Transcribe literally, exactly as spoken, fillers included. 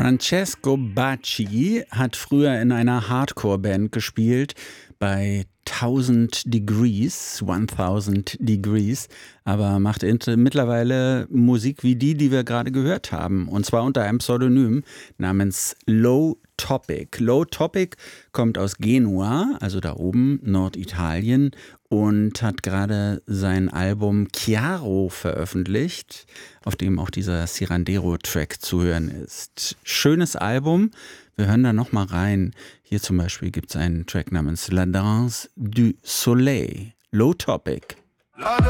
Francesco Bacci hat früher in einer Hardcore-Band gespielt, bei tausend Degrees, tausend Degrees, aber macht int- mittlerweile Musik wie die, die wir gerade gehört haben, und zwar unter einem Pseudonym namens Low Topic. Low Topic kommt aus Genua, also da oben, Norditalien, und hat gerade sein Album Chiaro veröffentlicht, auf dem auch dieser Cirandero-Track zu hören ist. Schönes Album, wir hören da nochmal rein. Hier zum Beispiel gibt es einen Track namens La Danse du Soleil. Low Topic.